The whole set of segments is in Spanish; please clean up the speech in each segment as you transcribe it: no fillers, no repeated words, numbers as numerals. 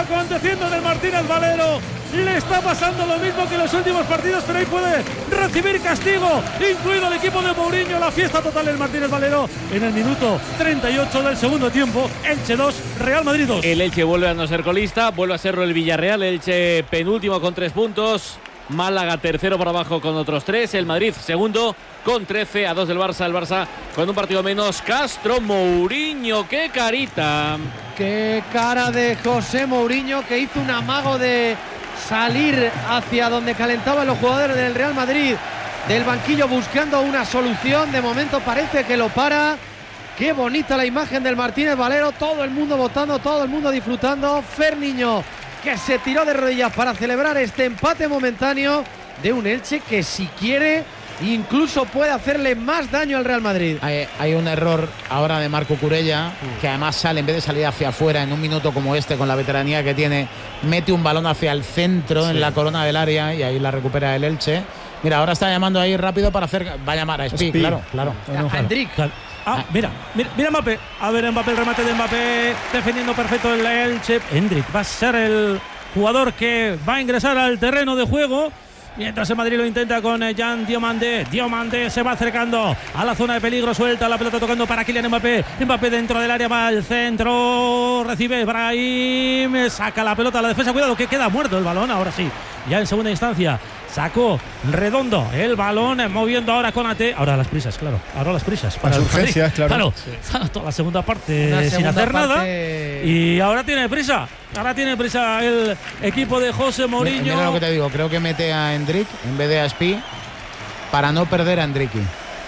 aconteciendo en el Martínez Valero. Le está pasando lo mismo que en los últimos partidos, pero ahí puede recibir castigo, incluido el equipo de Mourinho. La fiesta total del Martínez Valero en el minuto 38 del segundo tiempo. Elche 2, Real Madrid 2. El Elche vuelve a no ser colista, vuelve a serlo el Villarreal. Elche penúltimo con 3 puntos. Málaga tercero por abajo con otros 3. El Madrid segundo con 13, a 2 del Barça. El Barça con un partido menos. Castro, Mourinho, qué carita. Qué cara de José Mourinho, que hizo un amago de salir hacia donde calentaban los jugadores del Real Madrid del banquillo buscando una solución. De momento parece que lo para. Qué bonita la imagen del Martínez Valero, todo el mundo votando, todo el mundo disfrutando. Ferniño, que se tiró de rodillas para celebrar este empate momentáneo de un Elche que, si quiere, incluso puede hacerle más daño al Real Madrid. Hay un error ahora de Marco Curella, que además sale, en vez de salir hacia afuera en un minuto como este, con la veteranía que tiene, mete un balón hacia el centro, en la corona del área, y ahí la recupera el Elche. Mira, ahora está llamando ahí rápido para hacer. Va a llamar a Spi, claro. A Hendrik. Mira Mbappé. A ver, Mbappé, el remate de Mbappé, defendiendo perfecto el Elche. Hendrik va a ser el jugador que va a ingresar al terreno de juego. Mientras el Madrid lo intenta con Jean Diomandé. Diomandé se va acercando a la zona de peligro. Suelta la pelota tocando para Kylian Mbappé. Mbappé dentro del área, va al centro. Recibe Brahim. Saca la pelota a la defensa. Cuidado que queda muerto el balón. Ahora sí, ya en segunda instancia. Sacó Redondo el balón, moviendo ahora con Ate. Ahora las prisas, claro. Ahora las prisas. Para las urgencias, claro. Toda la segunda parte sin hacer nada. Y ahora tiene prisa. El equipo de José Mourinho. Mira lo que te digo. Creo que mete a Hendrik en vez de a Spi para no perder a Hendriki.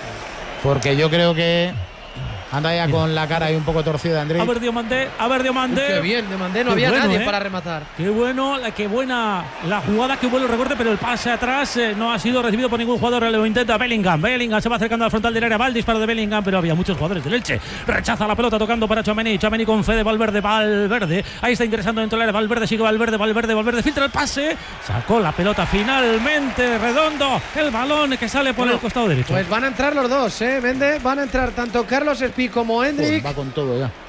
Porque yo creo que anda ya con la cara ahí un poco torcida, Hendrik. A ver, Diomandé. Qué bien, Diomandé. No había nadie para rematar. Qué buena la jugada, qué bueno el recorte, pero el pase atrás no ha sido recibido por ningún jugador. Lo intenta Bellingham. Bellingham se va acercando al frontal del área. Va el disparo de Bellingham, pero había muchos jugadores del Elche. Rechaza la pelota tocando para Tchouaméni. Tchouaméni con Fede Valverde. Ahí está ingresando dentro del área. Valverde sigue Valverde. Filtra el pase. Sacó la pelota finalmente. Redondo. El balón que sale por el costado derecho. Pues van a entrar los dos, Méndez. Van a entrar tanto Carlos Spi como Hendrik. Va con todo ya.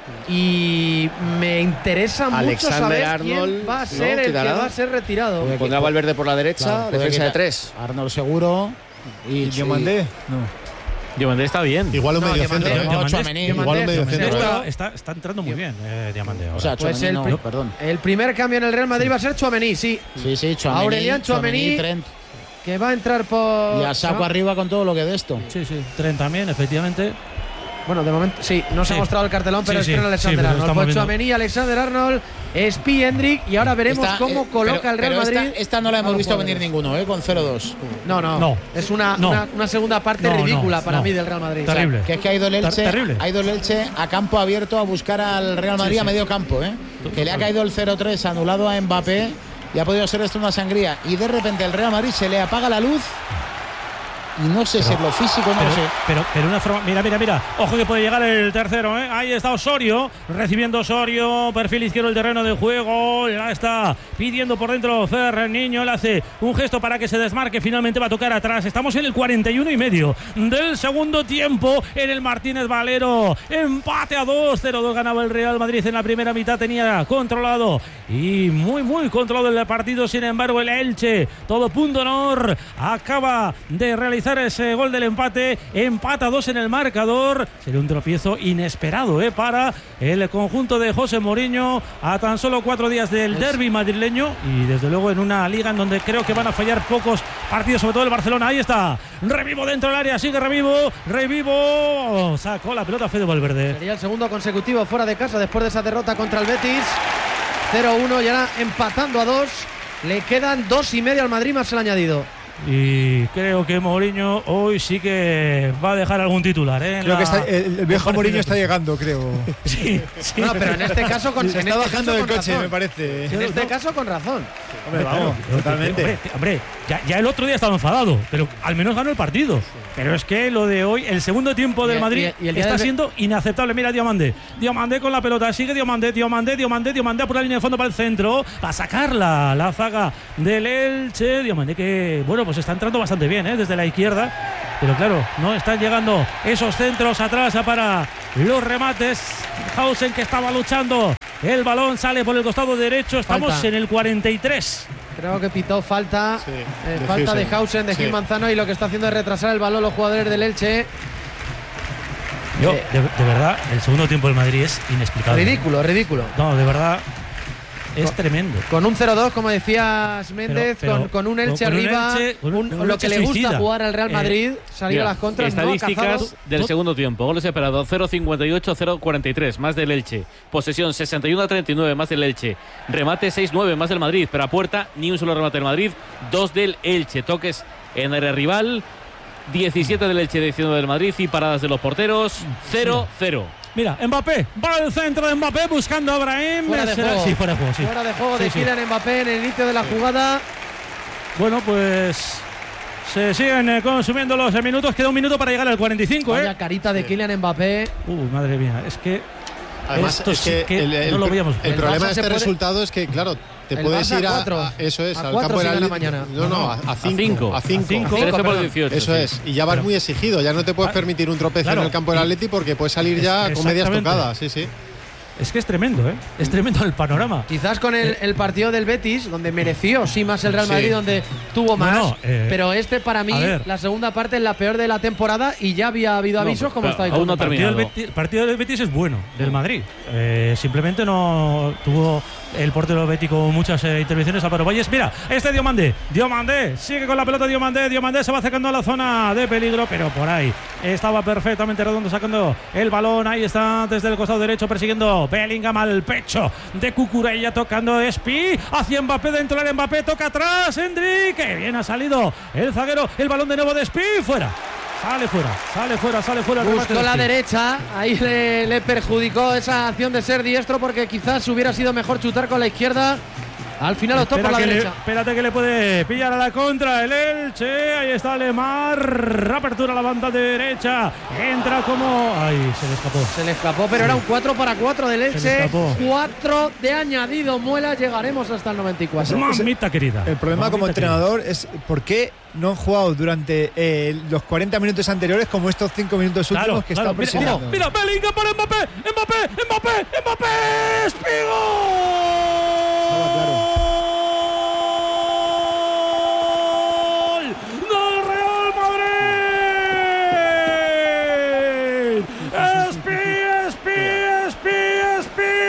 Y me interesa mucho saber quién va a ser el que va a ser retirado. Pondrá Valverde por la derecha, defensa de 3. Arnold seguro. ¿Y Diomandé? No. Diomandé está bien. Igual un medio centro. Igual un medio centro. Está entrando muy bien, Diomandé. O sea, pues perdón. El primer cambio en el Real Madrid va a ser Tchouaméni, sí. Sí, Tchouaméni. Aurelian Tchouaméni, Trent. que va a entrar por. Y a saco arriba con todo lo que de esto. Sí. Trent también, efectivamente. Bueno, de momento sí, no se ha mostrado el cartelón, pero es Alexander Arnold. Pues Tchouaméni, Alexander Arnold, Spi, Hendrik, y ahora veremos cómo coloca el Real Madrid. Esta no la hemos visto venir ninguno, con 0-2. No. Es una segunda parte ridícula para mí del Real Madrid. Terrible. O sea, que es que ha ido el Elche a campo abierto a buscar al Real Madrid a medio campo, que le ha caído el 0-3 anulado a Mbappé y ha podido ser esto una sangría. Y de repente el Real Madrid se le apaga la luz. Y no sé si es lo físico, no lo sé. Pero una forma. Mira. Ojo que puede llegar el tercero, Ahí está Osorio. Recibiendo Osorio. Perfil izquierdo del terreno de juego. Ya está pidiendo por dentro Ferniño. Le hace un gesto para que se desmarque. Finalmente va a tocar atrás. Estamos en el 41,5 del segundo tiempo. En el Martínez Valero. Empate a 2. 0-2 ganaba el Real Madrid en la primera mitad. Tenía controlado. Y muy controlado el partido. Sin embargo, el Elche, todo punto honor, acaba de realizar ese gol del empate. Empata 2 en el marcador. Sería un tropiezo inesperado para el conjunto de José Mourinho a tan solo 4 días del derbi madrileño, y desde luego en una liga en donde creo que van a fallar pocos partidos, sobre todo el Barcelona. Ahí está Revivo dentro del área, sigue Revivo, sacó la pelota Fede Valverde. Sería el segundo consecutivo fuera de casa después de esa derrota contra el Betis. 0-1 y ahora empatando a 2. Le quedan 2,5 al Madrid más el añadido. Y creo que Mourinho hoy sí que va a dejar algún titular. Creo que el viejo Mourinho está llegando, creo. Sí. No, pero en este caso se está bajando del coche, razón. Me parece. En este caso con razón. Hombre, vamos, totalmente. Hombre, ya el otro día estaba enfadado, pero al menos ganó el partido. Pero es que lo de hoy, el segundo tiempo del Madrid, está siendo inaceptable. Mira Diomandé con la pelota, sigue Diomandé por la línea de fondo para el centro, para sacarla la zaga del Elche. Diomandé que, bueno, pues está entrando bastante bien, desde la izquierda, pero claro, no están llegando esos centros atrás para los remates. Hausen, que estaba luchando El balón sale por el costado derecho. Estamos Falta. en el 43. Creo que pitó falta. Sí, Falta de Hausen. Hausen, de Sí. Gil Manzano, y lo que está haciendo es retrasar el balón los jugadores del Elche. Yo, de verdad, el segundo tiempo del Madrid es inexplicable. Ridículo. No, de verdad, es tremendo. Con un 0-2, como decías Méndez, Pero con un Elche con un arriba, Elche- con un lo Elche que le gusta suicida. jugar al Real Madrid, salir a Mira, las contras, no ha estadísticas cazado. del segundo tiempo. Goles esperados 0,58, 0,43, más del Elche. Posesión 61-39, más del Elche. Remate 6-9, más del Madrid. Pero a puerta, ni un solo remate del Madrid, 2 del Elche. Toques en área rival, 17 del Elche, 19 del Madrid. Y paradas de los porteros, 0-0. Mira, Mbappé, va al centro de Mbappé buscando a Brahim. Fuera de juego. Sí, fuera de juego, sí. Fuera de juego Sí, de sí. Kylian Mbappé en el inicio de la jugada. Bueno, pues se siguen consumiendo los minutos. Queda un minuto para llegar al 45, Vaya carita de Kylian Mbappé. Madre mía, es que Además, esto es sí que que no lo veíamos. el El problema Barça de se este puede- resultado es que, claro, te El puedes Barça ir a cuatro. eso es, A al cuatro campo si de la gana Liga. mañana. No, a 5. A A 5. cinco. 13 por 18. Eso sí. es, y ya vas Pero- muy exigido, ya no te puedes permitir un tropezón Claro. en el campo del Atleti porque puedes salir ya con medias Exactamente. tocadas, sí, sí. Es que es tremendo, es tremendo el panorama. Quizás con el partido del Betis, donde mereció sí más el Real Sí. Madrid, donde tuvo más. No, pero este, para mí, a ver. la segunda parte es la peor de la temporada y ya había habido avisos, como pero estáis aún no comentando. terminado. El partido del Betis es bueno, del Madrid. Simplemente no tuvo el portero bético muchas intervenciones. Álvaro Valles, mira, Diomandé sigue con la pelota. Diomandé se va acercando a la zona de peligro, pero por ahí estaba perfectamente redondo sacando el balón. Ahí está desde el costado derecho persiguiendo Bellingham al pecho de Cucurella, tocando Espi hacia Mbappé, dentro del área. Mbappé toca atrás, Endrick, que bien ha salido el zaguero, el balón de nuevo de Espi, fuera. Sale fuera. El remate Buscó de la Espi. derecha, ahí le perjudicó esa acción de ser diestro, porque quizás hubiera sido mejor chutar con la izquierda. Al final optó por la derecha. Espérate que le puede pillar a la contra el Elche. Ahí está Lemar. Apertura a la banda derecha. Entra como. Ay, se le escapó. Se le escapó, pero era un 4-4 del le Elche. escapó. 4 de añadido Muela. Llegaremos hasta el 94. Mamita querida. El problema como Mamita entrenador es por qué no han jugado durante los 40 minutos anteriores como estos 5 minutos querida. últimos que Claro, están mira, presionando. mira, Bellingham para Mbappé. ¡Espigo! ¡Del Real Madrid!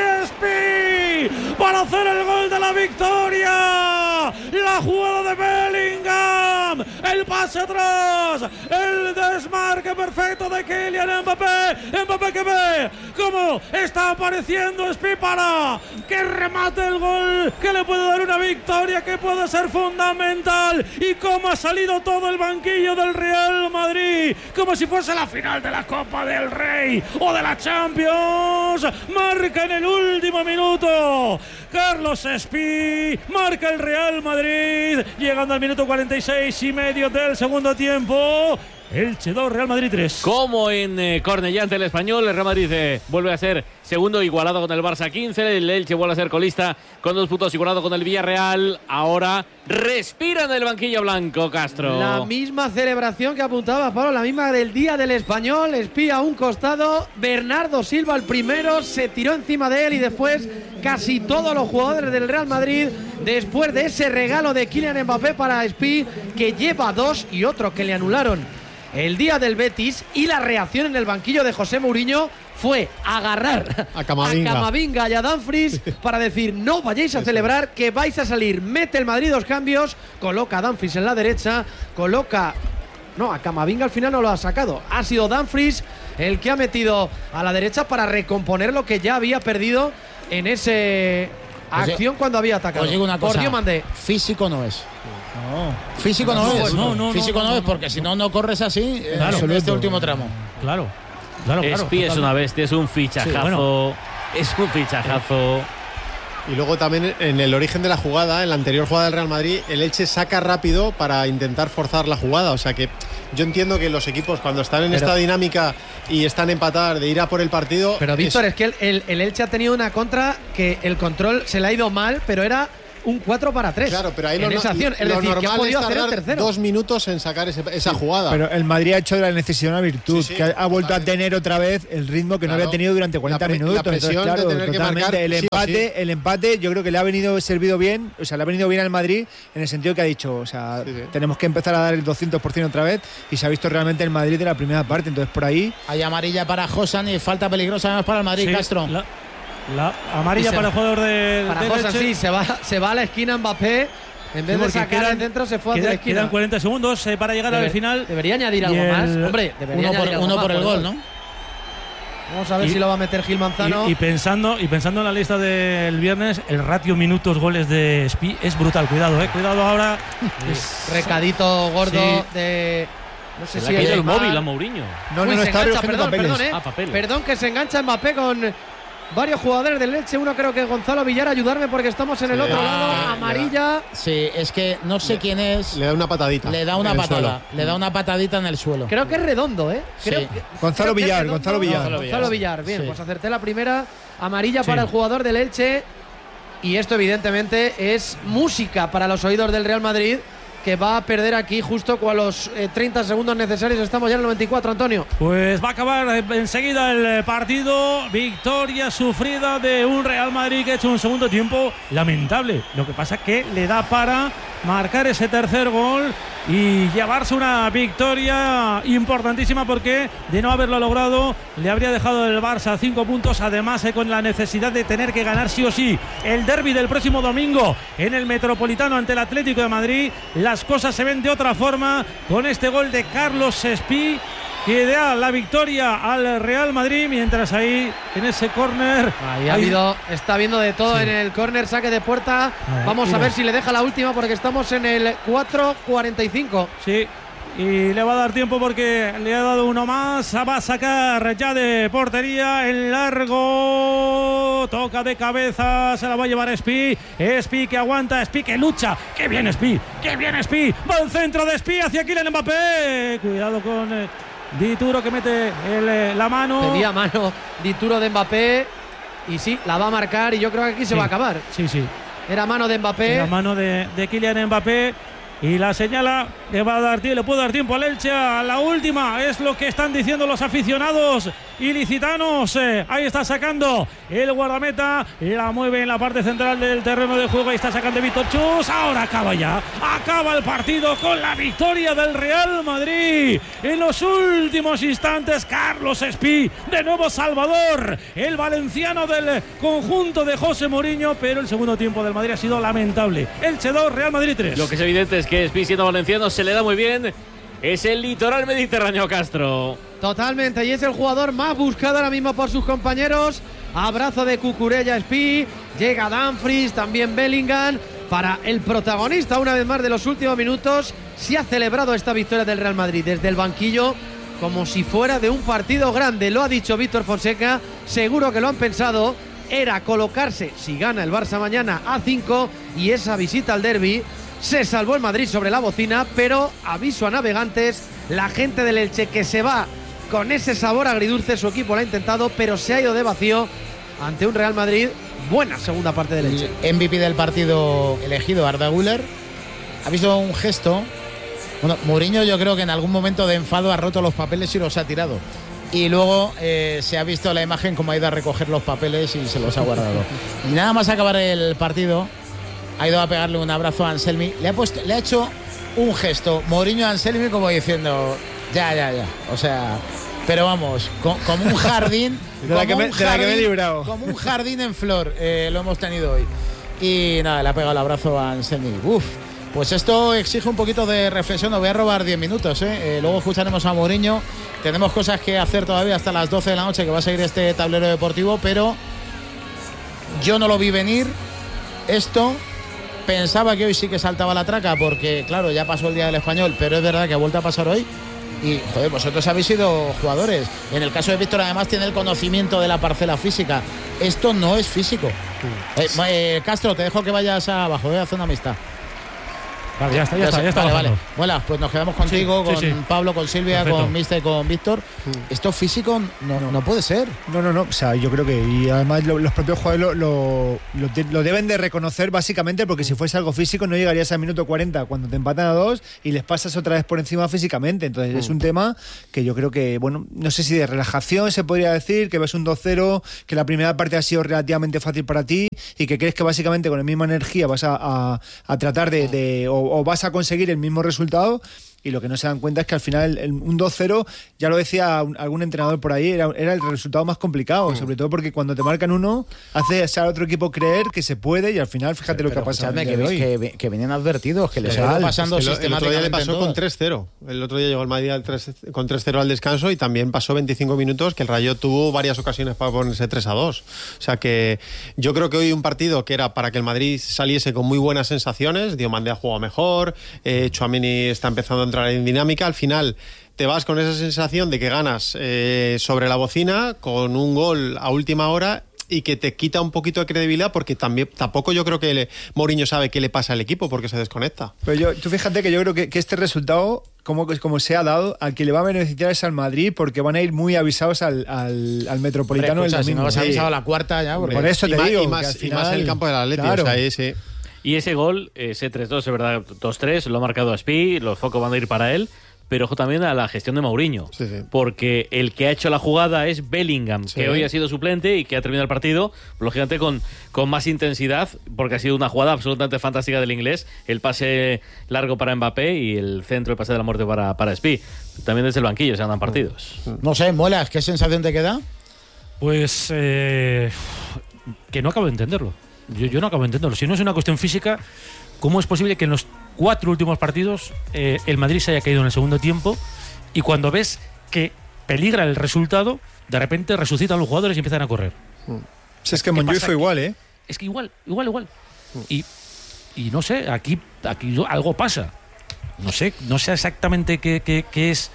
¡Espi! Para hacer el gol de la victoria. La jugada de Bellingham. El pase atrás. El desmarque perfecto de Kylian Mbappé. Mbappé que ve cómo está apareciendo Espi para que remate el gol que le puede dar una victoria que puede ser fundamental. Y cómo ha salido todo el banquillo del Real Madrid, como si fuese la final de la Copa del Rey o de la Champions. Marca en el último minuto Carlos Espi, marca el Real Madrid, llegando al minuto 46 y medio del segundo tiempo. Elche 2, Real Madrid 3. Como en Cornellá ante el Español, el Real Madrid vuelve a ser segundo, igualado con el Barça 15. El Elche vuelve a ser colista con 2 puntos, igualado con el Villarreal. Ahora respira en el banquillo blanco, Castro. La misma celebración que apuntaba Pablo, la misma del día del Español. Espía a un costado, Bernardo Silva el primero, se tiró encima de él, y después casi todos los jugadores del Real Madrid, después de ese regalo de Kylian Mbappé para Espi, que lleva 2 y otro que le anularon el día del Betis. Y la reacción en el banquillo de José Mourinho fue agarrar A Camavinga y a Dumfries para decir: no vayáis a celebrar, que vais a salir. Mete el Madrid 2 cambios, coloca a Dumfries en la derecha, a Camavinga al final no lo ha sacado, ha sido Dumfries el que ha metido a la derecha para recomponer lo que ya había perdido en ese acción cuando había atacado. Os digo una Por cosa, Dios mandé. físico no es. Físico no es. Físico no es, porque si no corres así en este último tramo. Claro. Espi es una bestia, es un fichajazo. Sí, bueno. Es un fichajazo. Y luego también en el origen de la jugada, en la anterior jugada del Real Madrid, el Elche saca rápido para intentar forzar la jugada. O sea que yo entiendo que los equipos, cuando están en esta dinámica y están empatar de ir a por el partido. Pero Víctor, es que el Elche ha tenido una contra que el control se le ha ido mal, pero era un 4-3. Claro, pero ahí en esa acción. Es decir, que ha podido hacer el tercero. 2 minutos en sacar esa jugada. Pero el Madrid ha hecho de la necesidad una virtud, sí, que ha vuelto a tener otra vez el ritmo que no había tenido durante 40 minutos. La presión entonces, claro, de tener totalmente. que marcar, El empate yo creo que le ha venido servido bien, o sea, le ha venido bien al Madrid en el sentido que ha dicho, o sea, tenemos que empezar a dar el 200% otra vez, y se ha visto realmente el Madrid de la primera parte. Entonces por ahí hay amarilla para Josan y falta peligrosa para el Madrid, Castro. La amarilla para el jugador de Josan, sí, se va a la esquina Mbappé. En vez de sacar al centro, se fue hacia la esquina. Quedan 40 segundos para llegar al final. Debería añadir algo más. Hombre, uno por el gol, ¿no? Vamos a ver si lo va a meter Gil Manzano. Y pensando en la lista del viernes, el ratio minutos-goles de Spi es brutal. Cuidado, cuidado ahora. Recadito gordo de. No sé si el móvil a Mourinho. No, está recogiendo papeles. Perdón, que se engancha Mbappé con varios jugadores del Elche. Uno creo que es Gonzalo Villar. Ayudarme porque estamos en el otro lado. Amarilla. Sí, es que no sé quién es. Le da una patadita. Le da una patada. Le da una patadita en el suelo. Creo que es Redondo, Creo que, Gonzalo Villar. Bien, pues acerté la primera. Amarilla para el jugador del Elche. Y esto evidentemente es música para los oídos del Real Madrid, que va a perder aquí justo con los 30 segundos necesarios. Estamos ya en el 94, Antonio. Pues va a acabar enseguida el partido. Victoria sufrida de un Real Madrid que ha hecho un segundo tiempo lamentable. Lo que pasa es que le da para marcar ese tercer gol y llevarse una victoria importantísima, porque de no haberlo logrado le habría dejado el Barça 5 puntos, además con la necesidad de tener que ganar sí o sí el derbi del próximo domingo en el Metropolitano ante el Atlético de Madrid. Las cosas se ven de otra forma con este gol de Carlos Espí, que da la victoria al Real Madrid, mientras ahí en ese córner está viendo de todo en el córner, saque de puerta. Vamos a ver si le deja la última, porque estamos en el 4:45. Sí, y le va a dar tiempo porque le ha dado uno más. Va a sacar ya de portería el largo. Toca de cabeza, se la va a llevar Espí. Espí que aguanta, Espí que lucha. ¡Qué bien Espí! ¡Qué bien Espí! Va al centro de Espí hacia Kylian Mbappé. Cuidado con Dituro, que mete la mano. Pedía mano Dituro de Mbappé. Y sí, la va a marcar, y yo creo que aquí se va a acabar. Sí. Era mano de Mbappé. Era mano de Kylian Mbappé. Y la señala, le puede dar tiempo al Elche a la última. Es lo que están diciendo los aficionados ilicitanos. Ahí está sacando el guardameta, la mueve en la parte central del terreno de juego. Ahí está sacando Víctor Chus. Ahora acaba el partido con la victoria del Real Madrid. En los últimos instantes, Carlos Espí, de nuevo Salvador, el valenciano del conjunto de José Mourinho. Pero el segundo tiempo del Madrid ha sido lamentable. Elche 2, Real Madrid 3. Lo que es evidente es que Espí, siendo valenciano, se le da muy bien. Es el litoral mediterráneo, Castro. Totalmente, y es el jugador más buscado ahora mismo por sus compañeros. Abrazo de Cucurella Espí. Llega Dumfries, también Bellingham. Para el protagonista, una vez más, de los últimos minutos. Se ha celebrado esta victoria del Real Madrid desde el banquillo, como si fuera de un partido grande. Lo ha dicho Víctor Fonseca, seguro que lo han pensado. Era colocarse, si gana el Barça mañana, a 5, y esa visita al derbi. Se salvó el Madrid sobre la bocina, pero aviso a navegantes, la gente del Elche, que se va con ese sabor agridulce. Su equipo lo ha intentado, pero se ha ido de vacío ante un Real Madrid. Buena segunda parte del Elche. El MVP del partido elegido, Arda Güler, ha visto un gesto. Bueno, Mourinho, yo creo que en algún momento de enfado ha roto los papeles y los ha tirado. Y luego se ha visto la imagen como ha ido a recoger los papeles y se los ha guardado. Y nada más acabar el partido, ha ido a pegarle un abrazo a Anselmi. Le ha hecho un gesto Mourinho a Anselmi, como diciendo ya. O sea, pero vamos, como un jardín. Como un jardín en flor, lo hemos tenido hoy. Y nada, le ha pegado el abrazo a Anselmi. Pues esto exige un poquito de reflexión. Os voy a robar 10 minutos. Luego escucharemos a Mourinho. Tenemos cosas que hacer todavía hasta las 12 de la noche, que va a seguir este tablero deportivo, pero yo no lo vi venir. Esto, pensaba que hoy sí que saltaba la traca, porque claro, ya pasó el Día del Español, pero es verdad que ha vuelto a pasar hoy. Y joder, vosotros habéis sido jugadores. En el caso de Víctor, además, tiene el conocimiento de la parcela física. Esto no es físico. Castro, te dejo que vayas abajo, a hacer una amistad. Vale, ya está. Vale. Bueno, pues nos quedamos contigo, sí, con Pablo, con Silvia, perfecto, con Mista y con Víctor. Esto físico no puede ser. No. O sea, yo creo que, y además los propios jugadores lo deben de reconocer básicamente, porque si fuese algo físico no llegarías al minuto 40 cuando te empatan a 2 y les pasas otra vez por encima físicamente. Entonces es un tema que yo creo que, bueno, no sé si de relajación se podría decir, que ves un 2-0, que la primera parte ha sido relativamente fácil para ti y que crees que básicamente con la misma energía vas a tratar o vas a conseguir el mismo resultado, y lo que no se dan cuenta es que al final un 2-0, ya lo decía algún entrenador por ahí, era el resultado más complicado, sobre todo porque cuando te marcan uno hace al otro equipo creer que se puede, y al final fíjate lo que ha pasado. Que venían advertidos, que les ha ido pasando sistemáticamente. El otro día le pasó con 3-0. El otro día llegó el Madrid con 3-0 al descanso, y también pasó 25 minutos que el Rayo tuvo varias ocasiones para ponerse 3-2. O sea que yo creo que hoy un partido que era para que el Madrid saliese con muy buenas sensaciones. Diomandé ha jugado mejor, Tchouaméni está empezando a entrar en dinámica. Al final te vas con esa sensación de que ganas sobre la bocina con un gol a última hora, y que te quita un poquito de credibilidad, porque tampoco yo creo que Mourinho sabe qué le pasa al equipo porque se desconecta. Pero tú fíjate que yo creo que este resultado, como se ha dado, al que le va a beneficiar es al Madrid, porque van a ir muy avisados al Metropolitano. Escucha, si no vas avisado a la cuarta ya. Por eso te digo. Y más el campo del Atleti. Claro. O sea, sí. Y ese gol, ese 3-2, es verdad, 2-3, lo ha marcado Aspi, los focos van a ir para él, pero ojo también a la gestión de Mourinho, porque el que ha hecho la jugada es Bellingham, que hoy ha sido suplente y que ha terminado el partido, lógicamente con más intensidad, porque ha sido una jugada absolutamente fantástica del inglés, el pase largo para Mbappé y el centro, el pase de la muerte para Aspi. También desde el banquillo se andan partidos. No sé, Muelas, ¿qué sensación te queda? Pues que no acabo de entenderlo. Yo no acabo de entenderlo. Si no es una cuestión física, ¿cómo es posible que en los 4 últimos partidos el Madrid se haya caído en el segundo tiempo, y cuando ves que peligra el resultado, de repente resucitan los jugadores y empiezan a correr? Si es que Montjuïc fue igual, ¿eh? Es que igual. Y no sé, aquí algo pasa. No sé exactamente qué es.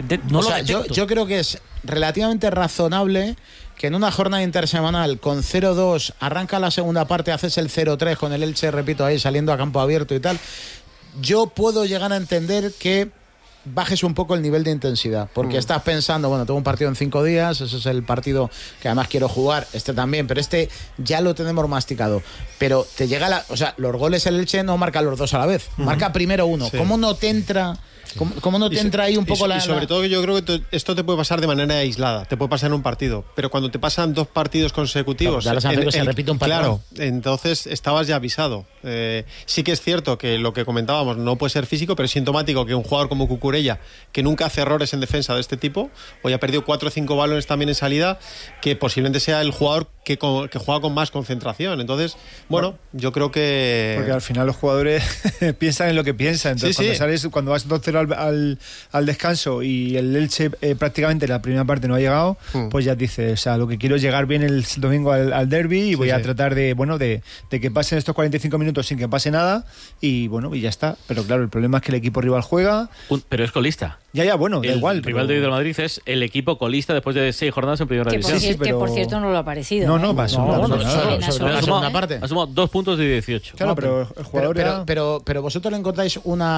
Yo creo que es relativamente razonable que en una jornada intersemanal con 0-2 arranca la segunda parte, haces el 0-3 con el Elche, repito, ahí saliendo a campo abierto y tal. Yo puedo llegar a entender que bajes un poco el nivel de intensidad, porque estás pensando, bueno, tengo un partido en 5 días, ese es el partido que además quiero jugar, este también, pero este ya lo tenemos masticado. Pero te llega los goles el Elche no marca los dos a la vez, marca primero uno. Sí. ¿Cómo no te entra? ¿Cómo no te entra ahí un poco la...? Y sobre todo que yo creo que esto te puede pasar de manera aislada, te puede pasar en un partido, pero cuando te pasan 2 partidos consecutivos... Claro, se repite un patrón. Claro, entonces estabas ya avisado. Sí que es cierto que lo que comentábamos no puede ser físico, pero es sintomático que un jugador como Cucurella, que nunca hace errores en defensa de este tipo, hoy ha perdido 4 o 5 balones también en salida, que posiblemente sea el jugador que juega con más concentración. Entonces, bueno, yo creo que... Porque al final los jugadores piensan en lo que piensan. Entonces, cuando vas 2-0 al descanso y el Elche prácticamente la primera parte no ha llegado, pues ya dices, o sea, lo que quiero es llegar bien el domingo al derbi, y voy a tratar de que pasen estos 45 minutos sin que pase nada, y bueno, y ya está. Pero claro, el problema es que el equipo rival juega. Pero es colista. Ya, bueno, da igual. El rival de Madrid es el equipo colista después de 6 jornadas en primera división. Que por cierto no lo ha parecido. No, sobre la segunda parte. Ha sumado 2 puntos de 18. Claro, pero el jugador pero vosotros le encontráis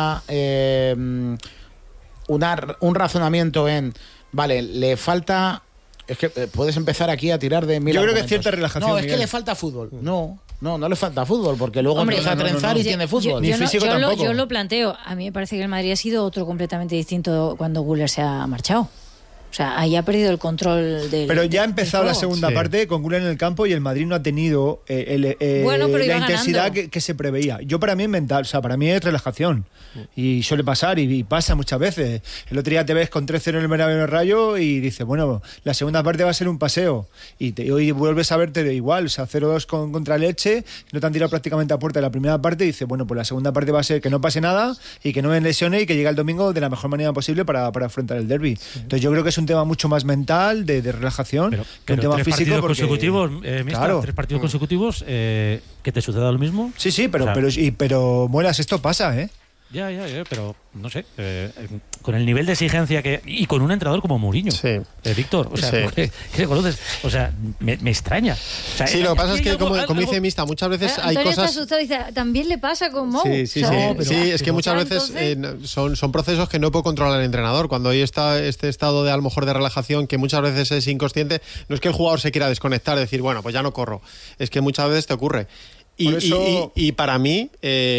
un razonamiento en, vale, le falta, es que puedes empezar aquí a tirar de mil yo creo argumentos. Que cierta relajación. No, es que le falta fútbol. No le falta fútbol, porque luego empieza a trenzar y tiene fútbol. Yo lo planteo. A mí me parece que el Madrid ha sido otro completamente distinto cuando Güler se ha marchado. O sea, ahí ha perdido el control del... Pero ya ha empezado la segunda parte con Güler en el campo, y el Madrid no ha tenido la intensidad que se preveía. Yo, para mí es mental, o sea, para mí es relajación. Y suele pasar, y pasa muchas veces. El otro día te ves con 3-0 en el Bernabéu Rayo y dices, bueno, la segunda parte va a ser un paseo. Y hoy vuelves a verte de igual, o sea, 0-2 contra el Elche, no te han tirado prácticamente a puerta de la primera parte, y dices, bueno, pues la segunda parte va a ser que no pase nada y que no me lesione y que llegue el domingo de la mejor manera posible para afrontar el derbi. Entonces yo creo que es un tema mucho más mental, de relajación, que un tema físico. Partidos consecutivos, claro. 3 partidos consecutivos, que te suceda lo mismo. Sí, pero Muelas, esto pasa, ¿eh? Ya, pero no sé. con el nivel de exigencia y con un entrenador como Mourinho, Víctor, o sea, ¿qué conoces? O sea, me extraña. O sea, sí, lo que pasa es que, como dice Mista, muchas veces hay Antonio cosas... está asustado, dice, también le pasa con Mou. Sí, es que muchas veces son procesos que no puede controlar el entrenador. Cuando hay este estado de, a lo mejor, de relajación, que muchas veces es inconsciente, no es que el jugador se quiera desconectar, decir, bueno, pues ya no corro. Es que muchas veces te ocurre. Y para mí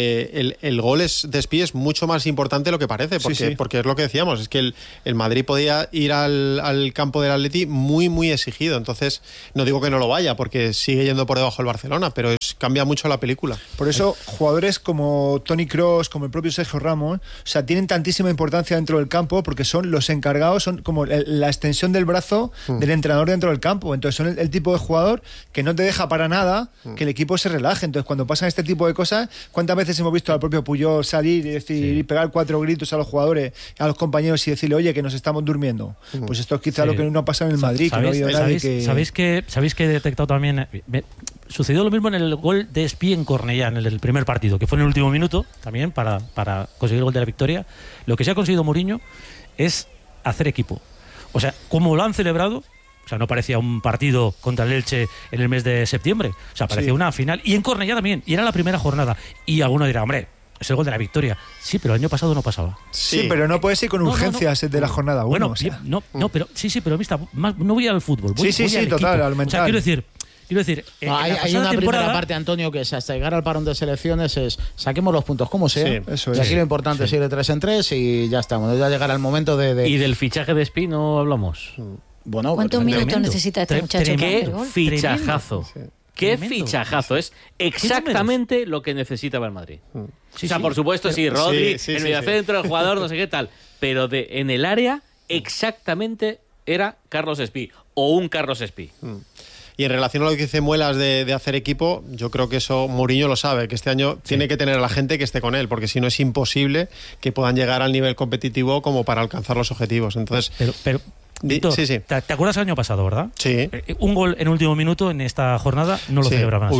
el gol de Espí es mucho más importante de lo que parece, porque es lo que decíamos, es que el Madrid podía ir al campo del Atleti muy, muy exigido. Entonces, no digo que no lo vaya, porque sigue yendo por debajo el Barcelona, pero cambia mucho la película. Por eso, jugadores como Toni Kroos, como el propio Sergio Ramos, o sea, tienen tantísima importancia dentro del campo, porque son los encargados, son como la extensión del brazo del entrenador dentro del campo. Entonces, son el tipo de jugador que no te deja para nada que el equipo se relaje. Entonces, cuando pasan este tipo de cosas, ¿cuántas veces hemos visto al propio Puyol salir y decir y pegar 4 gritos a los jugadores, a los compañeros y decirle, oye, que nos estamos durmiendo? Pues esto es quizá lo que no ha pasado en el Madrid. ¿Sabéis que he detectado también? Sucedió lo mismo en el gol de Espí en Cornellá, en el primer partido, que fue en el último minuto, también para conseguir el gol de la victoria. Lo que se ha conseguido Mourinho es hacer equipo. O sea, como lo han celebrado. O sea, no parecía un partido contra el Elche en el mes de septiembre. O sea, parecía una final. Y en Cornellá también. Y era la primera jornada. Y alguno dirá, hombre, es el gol de la victoria. Sí, pero el año pasado no pasaba. Sí, pero no puedes ir con urgencias de la jornada 1. Bueno, pero pero Mista, no voy al fútbol. Voy al total, al mental. O sea, quiero decir, hay una primera parte, Antonio, que es hasta llegar al parón de selecciones, saquemos los puntos como sea. Eso y aquí lo importante es ir de 3 en 3 y ya estamos. Ya llegará el momento de... ¿Y del fichaje de Espí no hablamos? Bueno, ¿cuántos minutos necesita este muchacho? ¡Qué fichajazo! ¡Qué fichajazo! Es exactamente lo que necesitaba el Madrid. O sea, por supuesto, Rodri, el mediocentro, el jugador, no sé qué tal. Pero en el área, exactamente era Carlos Espí. O un Carlos Espí. Y en relación a lo que dice Muelas de hacer equipo, yo creo que eso Mourinho lo sabe, que este año tiene que tener a la gente que esté con él, porque si no es imposible que puedan llegar al nivel competitivo como para alcanzar los objetivos. Entonces, pero Víctor, ¿te acuerdas el año pasado, verdad? Sí. Un gol en último minuto en esta jornada no lo celebraban.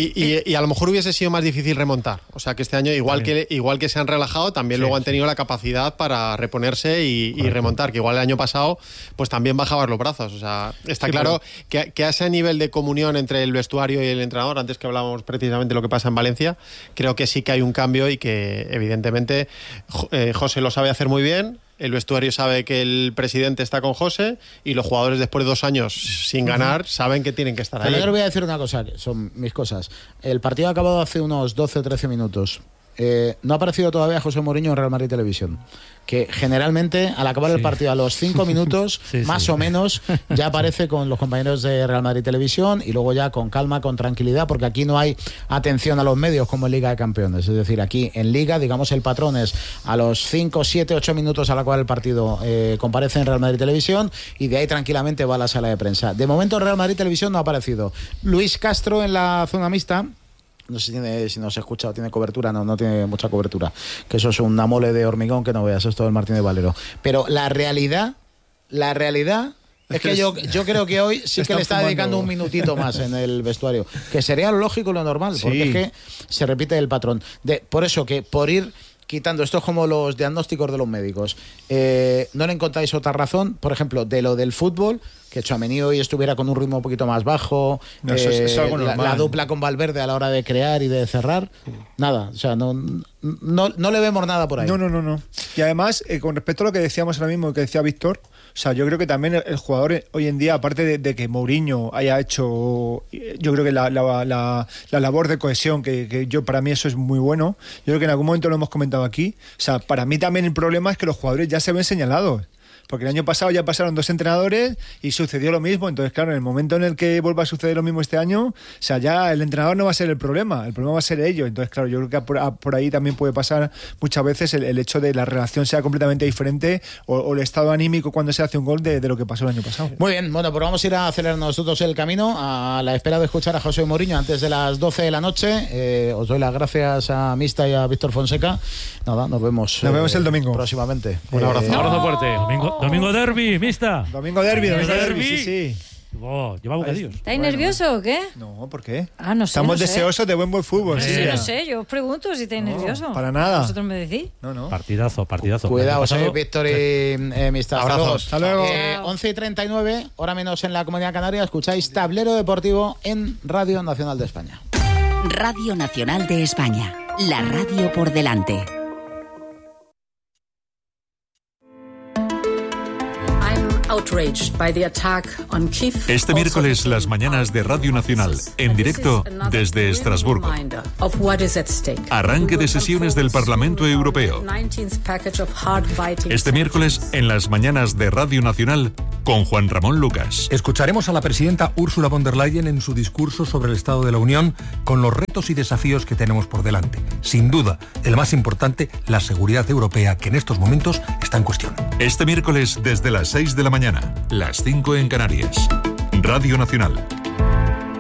Y a lo mejor hubiese sido más difícil remontar. O sea que este año, igual que se han relajado, también luego han tenido la capacidad para reponerse y remontar. Que igual el año pasado, pues también bajaban los brazos. O sea, está claro que a ese nivel de comunión entre el vestuario y el entrenador, antes que hablábamos precisamente de lo que pasa en Valencia, creo que sí que hay un cambio y que evidentemente José lo sabe hacer muy bien. El vestuario sabe que el presidente está con José y los jugadores, después de 2 años sin ganar, saben que tienen que estar ahí. Pero yo le voy a decir una cosa, que son mis cosas. El partido ha acabado hace unos 12 o 13 minutos. No ha aparecido todavía José Mourinho en Real Madrid Televisión, que generalmente al acabar el partido a los 5 minutos más o menos ya aparece con los compañeros de Real Madrid Televisión y luego ya con calma, con tranquilidad, porque aquí no hay atención a los medios como en Liga de Campeones. Es decir, aquí en Liga, digamos, el patrón es a los 5, 7, 8 minutos al acabar el partido comparece en Real Madrid Televisión y de ahí tranquilamente va a la sala de prensa. De momento en Real Madrid Televisión no ha aparecido Luis Castro en la zona mixta. No sé si nos escucha o tiene cobertura. No tiene mucha cobertura, que eso es una mole de hormigón que no veas, esto del Martínez Valero. Pero la realidad es que yo creo que hoy sí que le está dedicando un minutito más en el vestuario, que sería lo lógico y lo normal, porque es que se repite el patrón. Por eso que por ir quitando, esto es como los diagnósticos de los médicos, no le encontráis otra razón, por ejemplo, de lo del fútbol, que Tchouaméni hoy estuviera con un ritmo un poquito más bajo, eso es algo normal. La dupla con Valverde a la hora de crear y de cerrar, nada, o sea, no le vemos nada por ahí. No. Y además, con respecto a lo que decíamos ahora mismo, que decía Víctor, o sea, yo creo que también el jugador hoy en día, aparte de que Mourinho haya hecho, yo creo que la labor de cohesión, que yo para mí eso es muy bueno, yo creo que en algún momento lo hemos comentado aquí, o sea, para mí también el problema es que los jugadores ya se ven señalados. Porque el año pasado ya pasaron 2 entrenadores y sucedió lo mismo. Entonces, claro, en el momento en el que vuelva a suceder lo mismo este año, o sea, ya el entrenador no va a ser el problema va a ser ellos. Entonces, claro, yo creo que por ahí también puede pasar muchas veces el hecho de la relación sea completamente diferente o el estado anímico cuando se hace un gol de lo que pasó el año pasado. Muy bien, bueno, pues vamos a ir a acelerar nosotros el camino a la espera de escuchar a José Mourinho antes de las 12 de la noche. Os doy las gracias a Mista y a Víctor Fonseca. Nada, nos vemos el domingo. Próximamente. Un abrazo fuerte. Domingo derbi, Mista. Domingo derbi, sí. Lleva bocadillos. ¿Estáis nerviosos o qué? No, ¿por qué? No sé. Estamos deseosos de buen fútbol. Sí, no sé, yo os pregunto si estáis nerviosos. Para nada. ¿Vosotros me decís? No. Partidazo. Cuidado, Víctor y Mista. Hasta luego. 11:39, hora menos en la Comunidad Canaria. Escucháis Tablero Deportivo en Radio Nacional de España. Radio Nacional de España. La radio por delante. Este miércoles las mañanas de Radio Nacional, en directo desde Estrasburgo. Arranque de sesiones del Parlamento Europeo. Este miércoles en las mañanas de Radio Nacional con Juan Ramón Lucas. Escucharemos a la presidenta Ursula von der Leyen en su discurso sobre el Estado de la Unión con los retos y desafíos que tenemos por delante. Sin duda, el más importante, la seguridad europea, que en estos momentos está en cuestión. Este miércoles desde las 6 de la mañana, las 5 en Canarias. Radio Nacional,